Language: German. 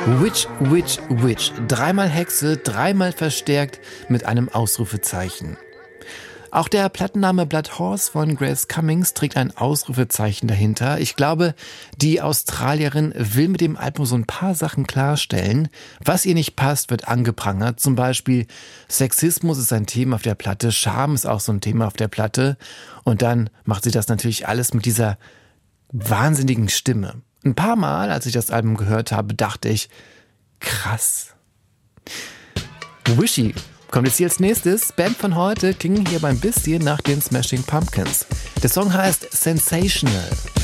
Witch, Witch, Witch. Dreimal Hexe, dreimal verstärkt mit einem Ausrufezeichen. Auch der Plattenname Blood Horse von Grace Cummings trägt ein Ausrufezeichen dahinter. Ich glaube, die Australierin will mit dem Album so ein paar Sachen klarstellen. Was ihr nicht passt, wird angeprangert. Zum Beispiel Sexismus ist ein Thema auf der Platte, Scham ist auch so ein Thema auf der Platte. Und dann macht sie das natürlich alles mit dieser wahnsinnigen Stimme. Ein paar Mal, als ich das Album gehört habe, dachte ich, krass. Wishy kommt jetzt hier als nächstes. Band von heute klingen hier beim bisschen nach den Smashing Pumpkins. Der Song heißt Sensational.